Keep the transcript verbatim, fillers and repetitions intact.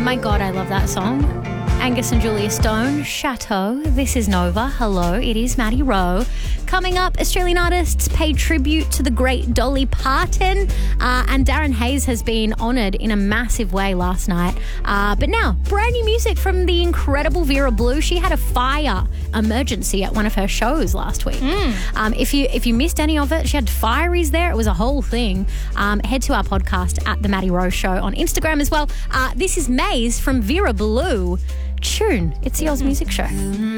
my God, I love that song. Angus and Julia Stone, Chateau. This is Nova. Hello, it is Maddie Rowe. Coming up, Australian artists pay tribute to the great Dolly Parton. Uh, and Darren Hayes has been honoured in a massive way last night. Uh, but now, brand new music from the incredible Vera Blue. She had a fire emergency at one of her shows last week. Mm. Um, if you if you missed any of it, she had fireys there. It was a whole thing. Um, head to our podcast at The Maddie Rowe Show on Instagram as well. Uh, this is Maze from Vera Blue. Tune. It's the Oz Music Show.